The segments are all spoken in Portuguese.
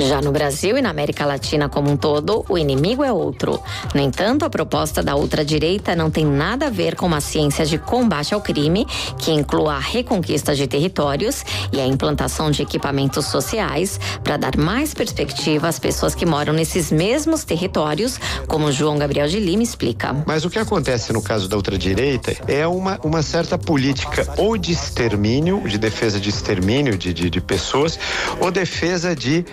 Já no Brasil e na América Latina como um todo, o inimigo é outro. No entanto, a proposta da ultradireita não tem nada a ver com uma ciência de combate ao crime, que inclua a reconquista de territórios e a implantação de equipamentos sociais para dar mais perspectiva às pessoas que moram nesses mesmos territórios, como João Gabriel de Lima explica. Mas o que acontece no caso da ultradireita é uma certa política ou de extermínio, de defesa de extermínio de pessoas, ou defesa de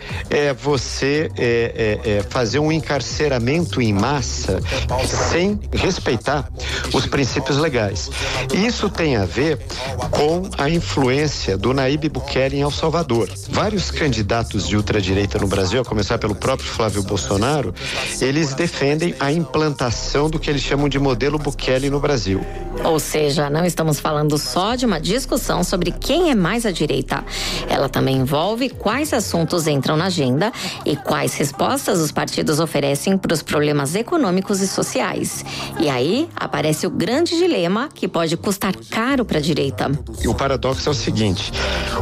você fazer um encarceramento em massa sem respeitar os princípios legais. E isso tem a ver com a influência do Nayib Bukele em El Salvador. Vários candidatos de ultradireita no Brasil, a começar pelo próprio Flávio Bolsonaro, eles defendem a implantação do que eles chamam de modelo Bukele no Brasil. Ou seja, não estamos falando só de uma discussão sobre quem é mais à direita. Ela também envolve quais assuntos entram na agenda e quais respostas os partidos oferecem para os problemas econômicos e sociais. E aí aparece o grande dilema que pode custar caro para a direita. E o paradoxo é o seguinte,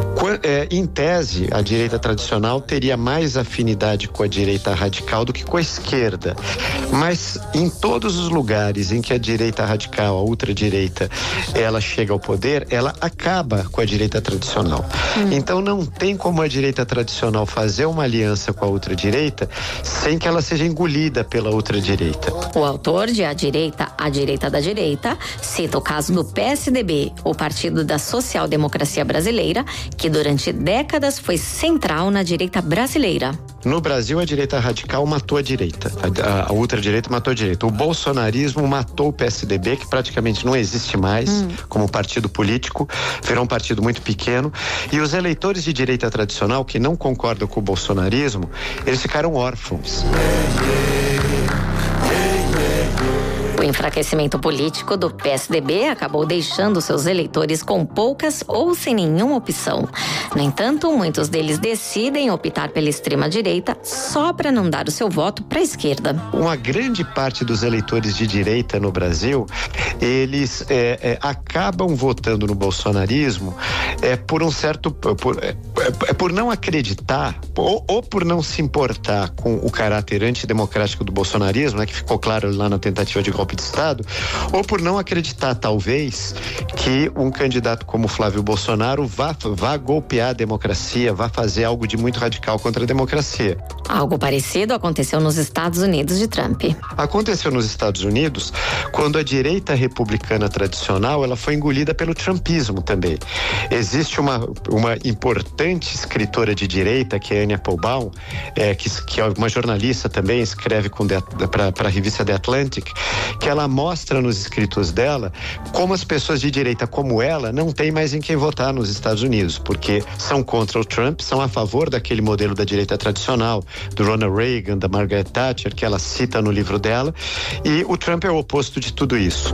em tese, a direita tradicional teria mais afinidade com a direita radical do que com a esquerda. Mas em todos os lugares em que a direita radical, a ultradireita, ela chega ao poder, ela acaba com a direita tradicional. Então não tem como a direita tradicional fazer uma aliança com a ultradireita sem que ela seja engolida pela ultradireita. O autor de A Direita da Direita, cita o caso do PSDB, o Partido da Social Democracia Brasileira, que durante décadas foi central na direita brasileira. No Brasil, a direita radical matou a direita. A ultradireita matou a direita. O bolsonarismo matou o PSDB, que praticamente não existe mais como partido político, virou um partido muito pequeno. E os eleitores de direita tradicional, que não concordam com o bolsonarismo, eles ficaram órfãos. O enfraquecimento político do PSDB acabou deixando seus eleitores com poucas ou sem nenhuma opção. No entanto, muitos deles decidem optar pela extrema-direita só para não dar o seu voto para a esquerda. Uma grande parte dos eleitores de direita no Brasil, eles acabam votando no bolsonarismo por não acreditar ou por não se importar com o caráter antidemocrático do bolsonarismo, que ficou claro lá na tentativa de golpe de Estado, ou por não acreditar, talvez, que um candidato como Flávio Bolsonaro vá golpear a democracia, vá fazer algo de muito radical contra a democracia. Algo parecido aconteceu nos Estados Unidos de Trump. Aconteceu nos Estados Unidos quando a direita republicana tradicional ela foi engolida pelo trumpismo também. Existe uma importante escritora de direita, que é Anya Applebaum, que é uma jornalista também, escreve para a revista The Atlantic, que ela mostra nos escritos dela como as pessoas de direita como ela não têm mais em quem votar nos Estados Unidos, porque são contra o Trump, são a favor daquele modelo da direita tradicional, do Ronald Reagan, da Margaret Thatcher, que ela cita no livro dela, e o Trump é o oposto de tudo isso.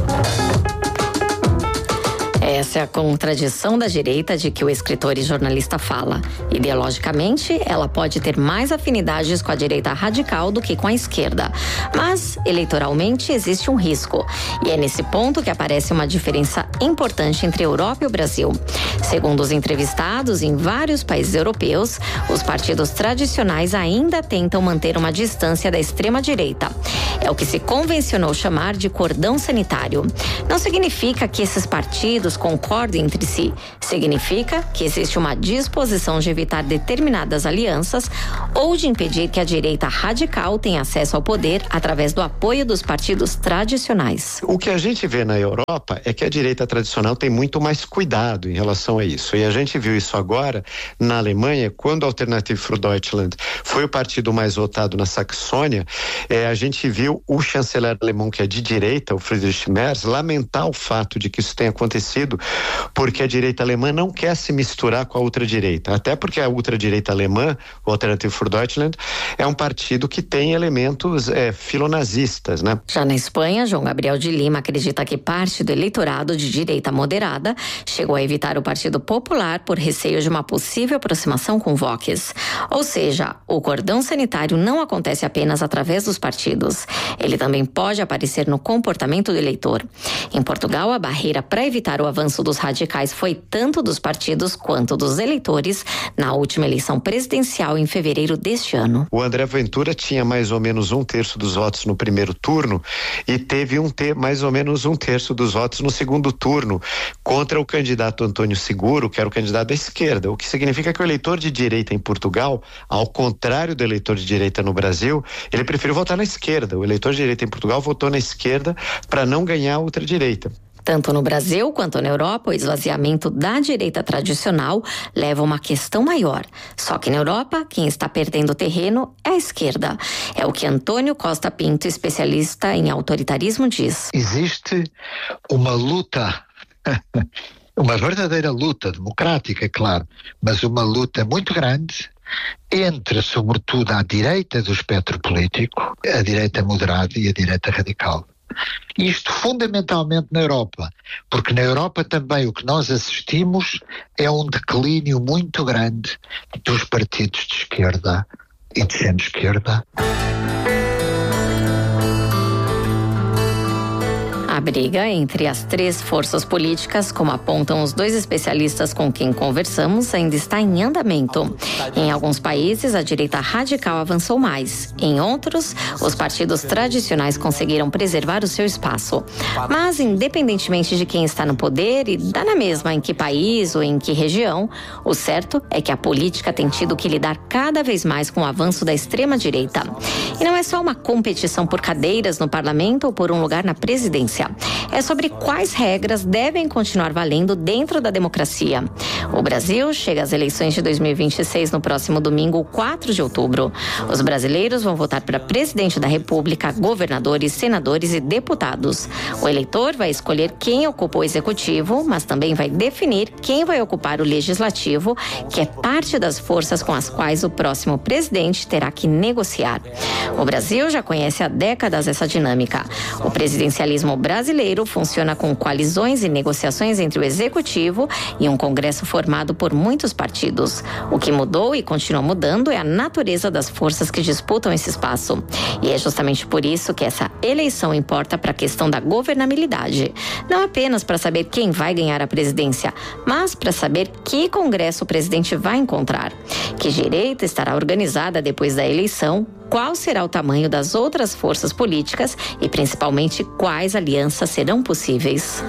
Essa é a contradição da direita de que o escritor e jornalista fala. Ideologicamente, ela pode ter mais afinidades com a direita radical do que com a esquerda. Mas, eleitoralmente, existe um risco. E é nesse ponto que aparece uma diferença importante entre a Europa e o Brasil. Segundo os entrevistados, em vários países europeus, os partidos tradicionais ainda tentam manter uma distância da extrema-direita. É o que se convencionou chamar de cordão sanitário. Não significa que esses partidos concordem entre si. Significa que existe uma disposição de evitar determinadas alianças ou de impedir que a direita radical tenha acesso ao poder através do apoio dos partidos tradicionais. O que a gente vê na Europa é que a direita tradicional tem muito mais cuidado em relação a isso. E a gente viu isso agora na Alemanha, quando a Alternative für Deutschland foi o partido mais votado na Saxônia, a gente viu o chanceler alemão, que é de direita, o Friedrich Merz, lamentar o fato de que isso tenha acontecido, porque a direita alemã não quer se misturar com a ultradireita, até porque a ultradireita alemã, o Alternative für Deutschland, é um partido que tem elementos filonazistas, né? Já na Espanha, João Gabriel de Lima acredita que parte do eleitorado de direita moderada chegou a evitar o Partido Popular por receio de uma possível aproximação com Vox. Ou seja, o cordão sanitário não acontece apenas através dos partidos. Ele também pode aparecer no comportamento do eleitor. Em Portugal, a barreira para evitar o avanço avanço dos radicais foi tanto dos partidos quanto dos eleitores na última eleição presidencial em fevereiro deste ano. O André Ventura tinha mais ou menos 1/3 dos votos no primeiro turno e teve mais ou menos 1/3 dos votos no segundo turno contra o candidato Antônio Seguro, que era o candidato da esquerda, o que significa que o eleitor de direita em Portugal, ao contrário do eleitor de direita no Brasil, ele preferiu votar na esquerda. O eleitor de direita em Portugal votou na esquerda para não ganhar a ultradireita. Tanto no Brasil quanto na Europa, o esvaziamento da direita tradicional leva a uma questão maior. Só que na Europa, quem está perdendo terreno é a esquerda. É o que Antônio Costa Pinto, especialista em autoritarismo, diz. Existe uma luta, uma verdadeira luta democrática, claro, mas uma luta muito grande entre, sobretudo, a direita do espectro político, a direita moderada e a direita radical. Isto fundamentalmente na Europa, porque na Europa também o que nós assistimos é um declínio muito grande dos partidos de esquerda e de centro-esquerda. A briga entre as três forças políticas, como apontam os dois especialistas com quem conversamos, ainda está em andamento. Em alguns países, a direita radical avançou mais. Em outros, os partidos tradicionais conseguiram preservar o seu espaço. Mas, independentemente de quem está no poder e dá na mesma em que país ou em que região, o certo é que a política tem tido que lidar cada vez mais com o avanço da extrema-direita. E não é só uma competição por cadeiras no parlamento ou por um lugar na presidência. É sobre quais regras devem continuar valendo dentro da democracia. O Brasil chega às eleições de 2026 no próximo domingo, 4 de outubro. Os brasileiros vão votar para presidente da República, governadores, senadores e deputados. O eleitor vai escolher quem ocupa o executivo, mas também vai definir quem vai ocupar o legislativo, que é parte das forças com as quais o próximo presidente terá que negociar. O Brasil já conhece há décadas essa dinâmica. O presidencialismo brasileiro funciona com coalizões e negociações entre o executivo e um congresso formado por muitos partidos. O que mudou e continua mudando é a natureza das forças que disputam esse espaço. E é justamente por isso que essa eleição importa para a questão da governabilidade. Não apenas para saber quem vai ganhar a presidência, mas para saber que congresso o presidente vai encontrar. Que direita estará organizada depois da eleição, qual será o tamanho das outras forças políticas e, principalmente, quais alianças serão possíveis.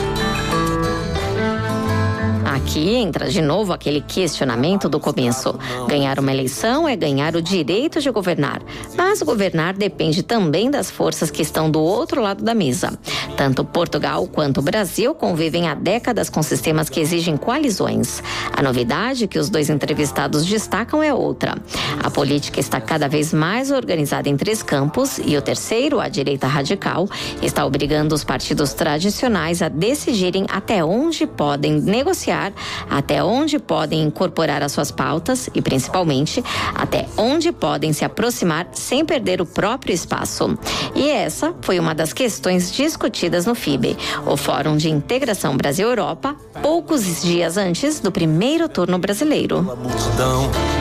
Aqui entra de novo aquele questionamento do começo. Ganhar uma eleição é ganhar o direito de governar. Mas governar depende também das forças que estão do outro lado da mesa. Tanto Portugal quanto o Brasil convivem há décadas com sistemas que exigem coalizões. A novidade que os dois entrevistados destacam é outra. A política está cada vez mais organizada em 3 campos e o terceiro, a direita radical, está obrigando os partidos tradicionais a decidirem até onde podem negociar, até onde podem incorporar as suas pautas e, principalmente, até onde podem se aproximar sem perder o próprio espaço. E essa foi uma das questões discutidas no FIBE, o Fórum de Integração Brasil-Europa, poucos dias antes do primeiro turno brasileiro.